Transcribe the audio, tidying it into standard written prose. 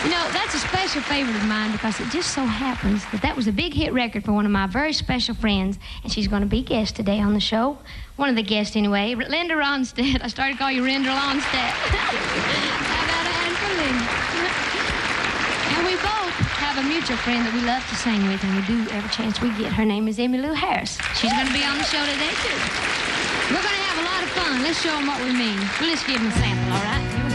You know, that's a special favorite of mine because it just so happens that that was a big hit record for one of my very special friends, and she's going to be guest today on the show. One of the guests, anyway. Linda Ronstadt. I started to call you Linda Ronstadt. How about a hand for Linda? And we both have a mutual friend that we love to sing with, and we do every chance we get. Her name is Emmylou Harris. She's going to be on the show today, too. We're going to have a lot of fun. Let's show them what we mean. We'll just give them a sample, all right?